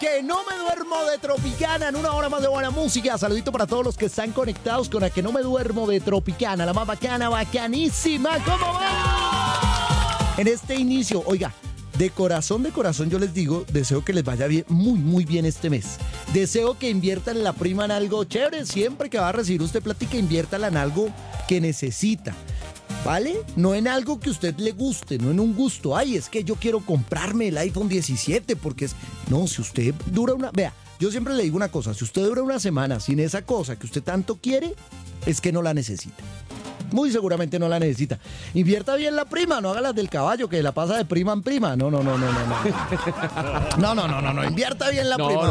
Que no me duermo de Tropicana en una hora más de buena música. Saludito para todos los que están conectados con la Que no me duermo de Tropicana, la más bacana, bacanísima. ¿Cómo va? En este inicio, oiga, de corazón yo les digo, deseo que les vaya bien, muy, muy bien este mes. Deseo que inviertan la prima en algo chévere. Siempre que va a recibir usted plática, inviértala en algo que necesita. ¿Vale? No en algo que a usted le guste, no en un gusto. Ay, es que yo quiero comprarme el iPhone 17 porque es... No, si usted dura una... Vea, yo siempre le digo una cosa. Si usted dura una semana sin esa cosa que usted tanto quiere, es que no la necesita. Muy seguramente no la necesita. Invierta bien la prima, no haga las del caballo que la pasa de prima en prima. No. No. Invierta bien la prima.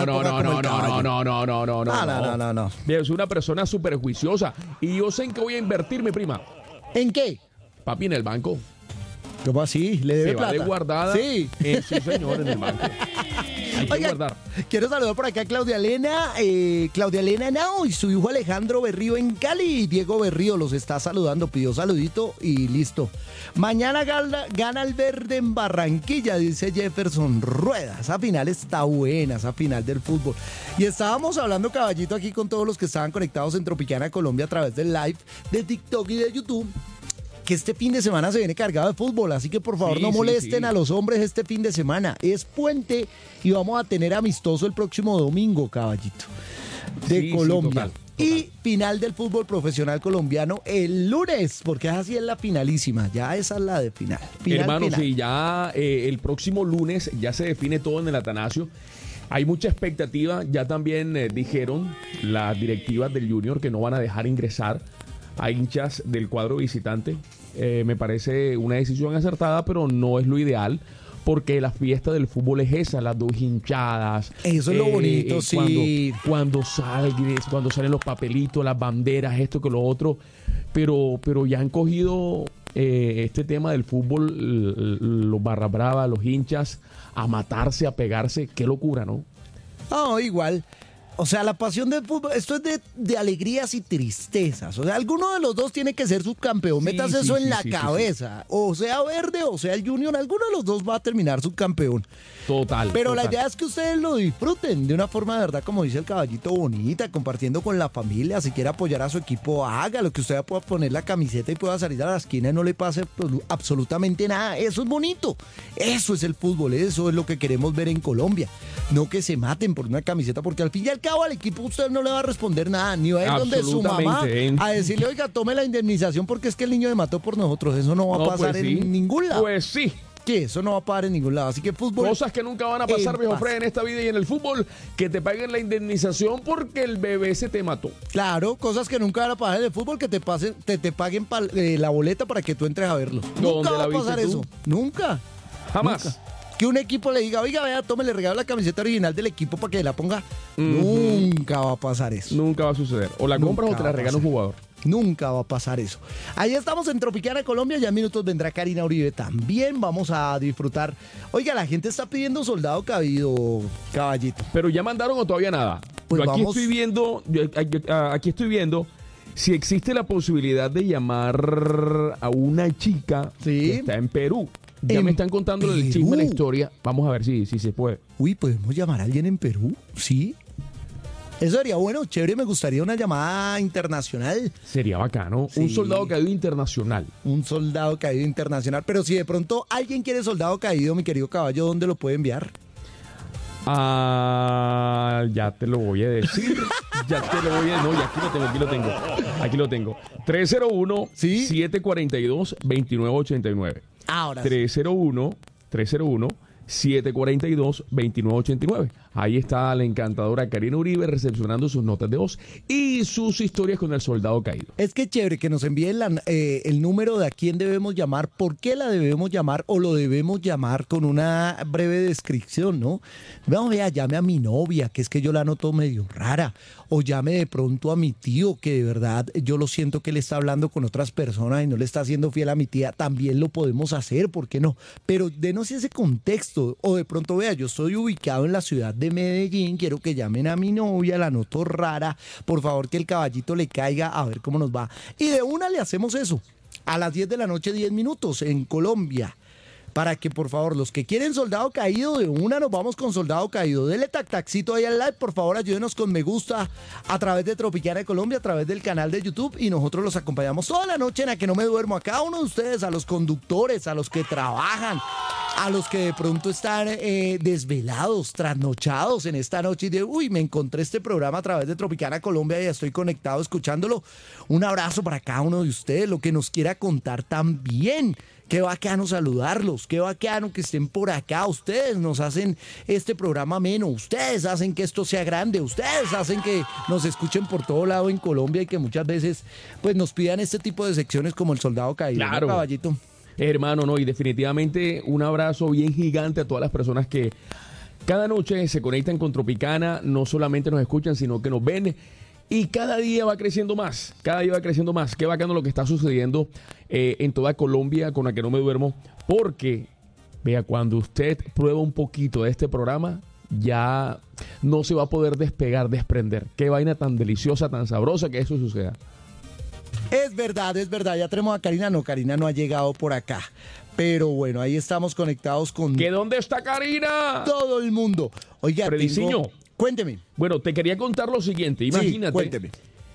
No. Es una persona súper juiciosa. Y yo sé en qué voy a invertir, mi prima. ¿En qué? Papi, en el banco. ¿Cómo así? ¿Le debe plata? Se va de guardada. Sí. Sí, señor, en el banco. Hay que guardar. Quiero saludar por acá a Claudia Elena. Claudia Elena Henao y su hijo Alejandro Berrío en Cali. Diego Berrío los está saludando. Pidió saludito y listo. Mañana gana el verde en Barranquilla, dice Jefferson Rueda. Esa final está buena, esa final del fútbol. Y estábamos hablando, caballito, aquí con todos los que estaban conectados en Tropicana Colombia a través del live de TikTok y de YouTube, que este fin de semana se viene cargado de fútbol, así que por favor no molesten a los hombres este fin de semana. Es puente y vamos a tener amistoso el próximo domingo, caballito, de Colombia. Total. Y final del fútbol profesional colombiano el lunes, porque así es la finalísima, ya esa es la de final. Hermano, sí, ya el próximo lunes ya se define todo en el Atanasio. Hay mucha expectativa, ya también dijeron las directivas del Junior que no van a dejar ingresar a hinchas del cuadro visitante. Me parece una decisión acertada, pero no es lo ideal, porque la fiesta del fútbol es esa, las dos hinchadas. Eso es lo bonito, sí. Cuando salen los papelitos, las banderas, esto que lo otro, pero ya han cogido este tema del fútbol, los barra brava, los hinchas, a matarse, a pegarse. Qué locura, ¿no? No, igual. O sea, la pasión del fútbol, esto es de alegrías y tristezas. O sea, alguno de los dos tiene que ser subcampeón. Metas eso en la cabeza. O sea Verde o sea el Junior, alguno de los dos va a terminar subcampeón. Total. Pero la idea es que ustedes lo disfruten de una forma de verdad, como dice el caballito, bonita, compartiendo con la familia. Si quiere apoyar a su equipo, haga lo que usted pueda poner la camiseta y pueda salir a la esquina y no le pase absolutamente nada. Eso es bonito. Eso es el fútbol. Eso es lo que queremos ver en Colombia. No que se maten por una camiseta, porque al fin y al cabo al equipo usted no le va a responder nada, ni va a ir donde su mamá a decirle, oiga, tome la indemnización porque es que el niño me mató por nosotros. Eso no va a pasar en ningún lado. Pues sí. Que eso no va a pasar en ningún lado. Así que fútbol. Cosas que nunca van a pasar, viejo Fred, en esta vida y en el fútbol, que te paguen la indemnización porque el bebé se te mató. Claro, cosas que nunca van a pasar en el fútbol, que te paguen la boleta para que tú entres a verlo. Nunca va a pasar eso. Nunca. Jamás. Nunca. Que un equipo le diga, oiga, vea, tome, le regalo la camiseta original del equipo para que la ponga. Nunca va a pasar eso. Nunca va a suceder. O la compras o te la regala un jugador. Nunca va a pasar eso. Ahí estamos en Tropicana Colombia. Ya en minutos vendrá Karina Uribe también. Vamos a disfrutar. Oiga, la gente está pidiendo Soldado Caído, caballito. Pero ya mandaron o todavía nada. Pues yo aquí estoy viendo si existe la posibilidad de llamar a una chica que está en Perú. Ya me están contando el chisme, la historia. Vamos a ver si se puede. Uy, ¿podemos llamar a alguien en Perú? Sí. Eso sería bueno, chévere. Me gustaría una llamada internacional. Sería bacano. Sí. Un soldado caído internacional. Un soldado caído internacional. Pero si de pronto alguien quiere soldado caído, mi querido caballo, ¿dónde lo puede enviar? Ya te lo voy a decir. No, ya aquí lo tengo. 301-742-2989. Ahora 301-742-2989. Ahí está la encantadora Karina Uribe recepcionando sus notas de voz y sus historias con el soldado caído. Es que chévere que nos envíen el número de a quién debemos llamar, por qué la debemos llamar o lo debemos llamar con una breve descripción, ¿no? Vamos, vea, llame a mi novia, que es que yo la noto medio rara, o llame de pronto a mi tío, que de verdad yo lo siento que le está hablando con otras personas y no le está siendo fiel a mi tía. También lo podemos hacer, ¿por qué no? Pero denos ese contexto, o de pronto, vea, yo estoy ubicado en la ciudad de Medellín, quiero que llamen a mi novia, la noto rara, por favor que el caballito le caiga, a ver cómo nos va. Y de una le hacemos eso, a las 10 de la noche, 10 minutos, en Colombia. para que por favor los que quieren Soldado Caído, de una nos vamos con Soldado Caído. Dele taxito ahí al live, por favor ayúdenos con me gusta a través de Tropicana de Colombia, a través del canal de YouTube, y nosotros los acompañamos toda la noche en A Que No Me Duermo, a cada uno de ustedes, a los conductores, a los que trabajan, a los que de pronto están desvelados, trasnochados en esta noche y de, uy, me encontré este programa a través de Tropicana Colombia y estoy conectado escuchándolo. Un abrazo para cada uno de ustedes, lo que nos quiera contar también. Qué bacano saludarlos, qué bacano que estén por acá. Ustedes nos hacen este programa ameno, ustedes hacen que esto sea grande, ustedes hacen que nos escuchen por todo lado en Colombia y que muchas veces pues nos pidan este tipo de secciones como el Soldado Caído. Claro, ¿no, caballito? Hermano, no, y definitivamente un abrazo bien gigante a todas las personas que cada noche se conectan con Tropicana, no solamente nos escuchan, sino que nos ven. Y cada día va creciendo más, cada día va creciendo más. Qué bacano lo que está sucediendo en toda Colombia con A Que No Me Duermo. Porque, vea, cuando usted prueba un poquito de este programa, ya no se va a poder despegar, desprender. Qué vaina tan deliciosa, tan sabrosa que eso suceda. Es verdad, ya tenemos a Karina. No, Karina no ha llegado por acá. Pero bueno, ahí estamos conectados con... ¿Que dónde está Karina? Todo el mundo. Oiga, Prediciño. Cuénteme. Bueno, te quería contar lo siguiente. Imagínate. Sí, cuénteme.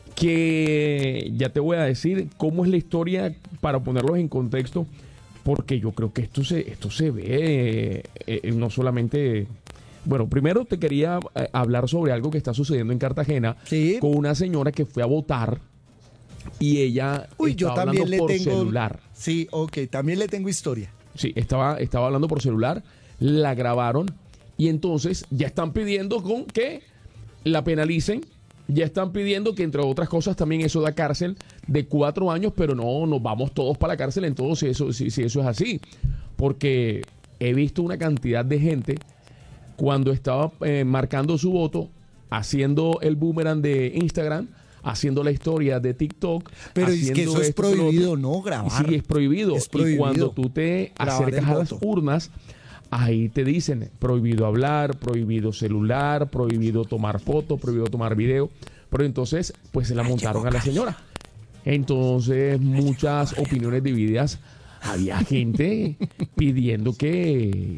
Que ya te voy a decir cómo es la historia para ponerlos en contexto, porque yo creo que esto se ve no solamente... Bueno, primero te quería hablar sobre algo que está sucediendo en Cartagena, ¿sí? Con una señora que fue a votar y ella estaba hablando por celular. Sí, ok, también le tengo historia. Sí, estaba hablando por celular, la grabaron y entonces ya están pidiendo con que la penalicen. Ya están pidiendo que, entre otras cosas, también eso da cárcel de 4 años, pero no nos vamos todos para la cárcel entonces si eso es así. Porque he visto una cantidad de gente cuando estaba marcando su voto, haciendo el boomerang de Instagram, haciendo la historia de TikTok. Pero es que eso es prohibido, ¿no? Grabar. Sí, es prohibido. Es prohibido. Y cuando tú te acercas a las urnas, ahí te dicen prohibido hablar, prohibido celular, prohibido tomar fotos, prohibido tomar video. Pero entonces, pues se la montaron a la señora. Entonces, muchas opiniones divididas. Había gente pidiendo que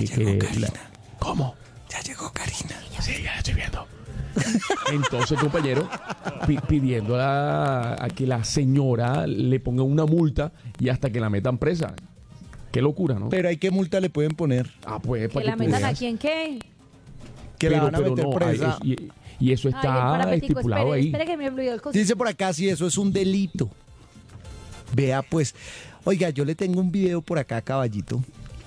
¿Cómo? Ya llegó Karina. Sí, ya la estoy viendo. Entonces, compañero, pidiendo a que la señora le ponga una multa y hasta que la metan presa. Qué locura, ¿no? Pero ¿hay qué multa le pueden poner? Ah, pues, ¿Que la metan aquí en qué? Que la van a meter no, presa. y eso está estipulado ahí. Espere que me olvidó el cosito. Dice por acá si eso es un delito. Vea, pues. Oiga, yo le tengo un video por acá, caballito.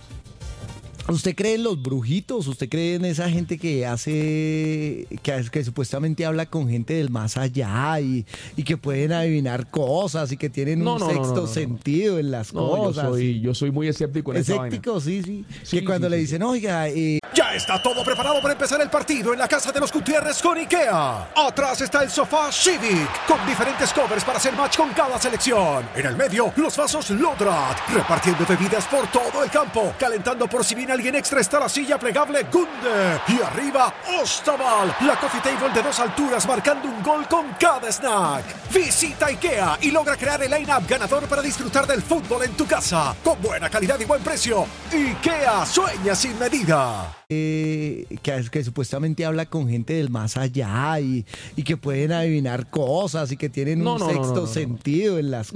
¿Usted cree en los brujitos? ¿Usted cree en esa gente que hace, que supuestamente habla con gente del más allá y que pueden adivinar cosas y que tienen un sexto sentido en las cosas? Yo soy muy escéptico en esa vaina. Escéptico, sí. Que cuando le dicen, oiga... Ya está todo preparado para empezar el partido en la casa de los Gutiérrez con IKEA. Atrás está el sofá Civic, con diferentes covers para hacer match con cada selección. En el medio, los vasos Lodrat, repartiendo bebidas por todo el campo. Calentando por si viene alguien extra está la silla plegable Gunde. Y arriba, Ostaval, la coffee table de 2 alturas marcando un gol con cada snack. Visita IKEA y logra crear el line-up ganador para disfrutar del fútbol en tu casa. Con buena calidad y buen precio. IKEA, sueña sin medida. Que supuestamente habla con gente del más allá y que pueden adivinar cosas y que tienen un sexto sentido en las cosas.